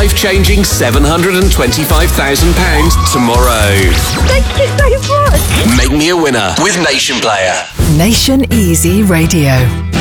life-changing £725,000 tomorrow. Thank you so much. Make me a winner with Nation Player. Nation Easy Radio.